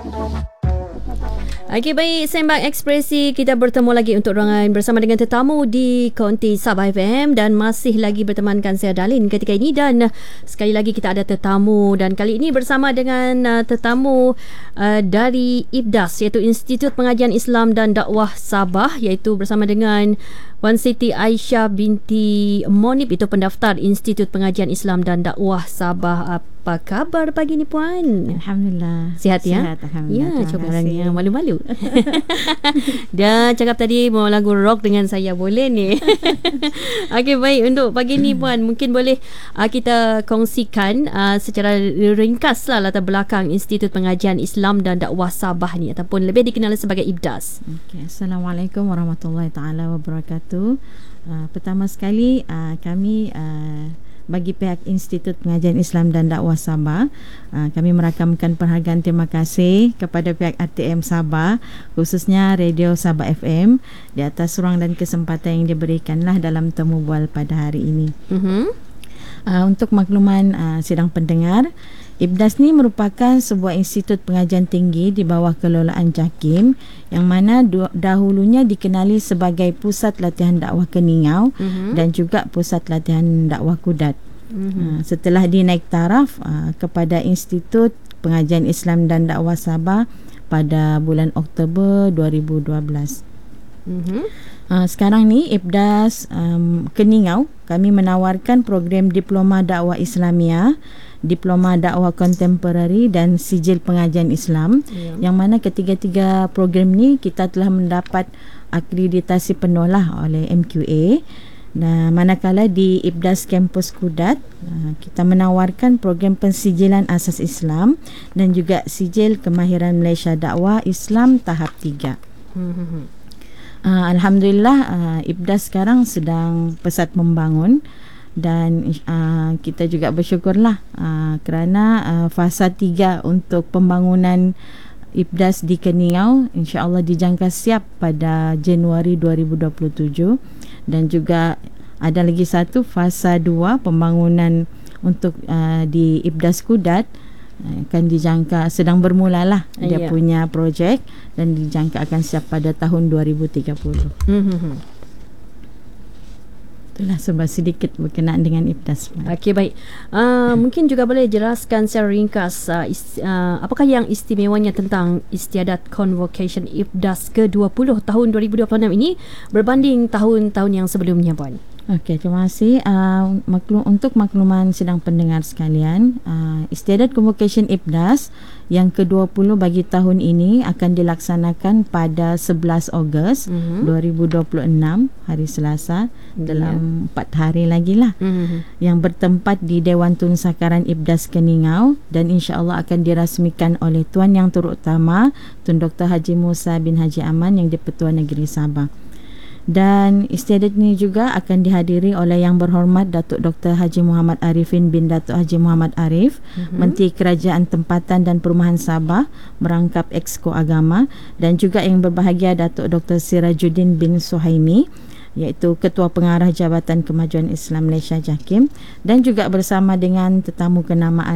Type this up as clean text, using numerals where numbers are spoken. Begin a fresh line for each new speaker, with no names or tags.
Okey, baik, Sembang Ekspresi, kita bertemu lagi untuk rangai bersama dengan tetamu di Konti Sabah FM dan masih lagi bertemankan saya Dalin ketika ini, dan sekali lagi kita ada tetamu, dan kali ini bersama dengan tetamu dari IPDAS, iaitu Institut Pengajian Islam dan Dakwah Sabah, iaitu bersama dengan Puan Siti Aisyah binti Monib, itu pendaftar Institut Pengajian Islam dan Dakwah Sabah. Apa khabar pagi ni, Puan?
Alhamdulillah.
Sihat ya?
Sihat, Alhamdulillah.
Ya, coba orangnya malu-malu. Dah cakap tadi mau lagu rock dengan saya, boleh ni. Okey, baik, untuk pagi ni, Puan, mungkin boleh kita kongsikan secara ringkas lah latar belakang Institut Pengajian Islam dan Dakwah Sabah ni, ataupun lebih dikenal sebagai IPDAS.
Okay. Assalamualaikum warahmatullahi taala wabarakatuh. Pertama sekali, kami bagi pihak Institut Pengajian Islam dan Dakwah Sabah, kami merakamkan penghargaan terima kasih kepada pihak RTM Sabah, khususnya Radio Sabah FM, di atas ruang dan kesempatan yang diberikanlah dalam temu bual pada hari ini. Untuk makluman sidang pendengar, IPDAS ni merupakan sebuah institut pengajian tinggi di bawah kelolaan JAKIM, yang mana dahulunya dikenali sebagai Pusat Latihan Dakwah Keningau dan juga Pusat Latihan Dakwah Kudat. Setelah dinaik taraf kepada Institut Pengajian Islam dan Dakwah Sabah pada bulan Oktober 2012. Sekarang ni IPDAS Keningau, kami menawarkan program Diploma Dakwah Islamiyah, Diploma Dakwah Kontemporari dan Sijil Pengajian Islam, yang mana ketiga-tiga program ni kita telah mendapat akreditasi penuh lah oleh MQA. Nah, manakala di IPDAS Kampus Kudat, kita menawarkan program pensijilan asas Islam dan juga Sijil Kemahiran Malaysia Dakwah Islam tahap 3. Alhamdulillah, IPDAS sekarang sedang pesat membangun, dan kita juga bersyukurlah kerana fasa 3 untuk pembangunan IPDAS di Keningau insya-Allah dijangka siap pada Januari 2027, dan juga ada lagi satu fasa 2 pembangunan untuk di IPDAS Kudat akan dijangka sedang bermulalah dia punya projek, dan dijangka akan siap pada tahun 2030. Itulah sebab sedikit berkenaan dengan IPDAS.
Okey, baik. Mungkin juga boleh jelaskan secara ringkas apakah yang istimewanya tentang Istiadat Convocation IPDAS ke-20 tahun 2026 ini berbanding tahun-tahun yang sebelumnya, Puan?
Okey, terima kasih. Untuk makluman sidang pendengar sekalian, Istiadat Convocation IPDAS yang ke-20 bagi tahun ini akan dilaksanakan pada 11 Ogos 2026, hari Selasa, dalam 4 hari lagi lah, yang bertempat di Dewan Tun Sakaran IPDAS Keningau, dan insya-Allah akan dirasmikan oleh Tuan Yang Terutama Tun Dr. Haji Musa bin Haji Aman yang di-Pertua Negeri Sabah. Dan istiadat ini juga akan dihadiri oleh Yang Berhormat Datuk Dr. Haji Muhammad Arifin bin Datuk Haji Muhammad Arif, Menteri Kerajaan Tempatan dan Perumahan Sabah merangkap Exco Agama, dan juga yang berbahagia Datuk Dr. Sirajuddin bin Suhaimi, iaitu Ketua Pengarah Jabatan Kemajuan Islam Malaysia JAKIM, dan juga bersama dengan tetamu kenamaan